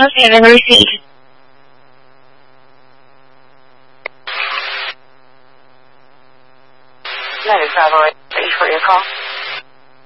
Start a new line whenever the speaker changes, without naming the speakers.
payment received.
United Travel, ready for your call.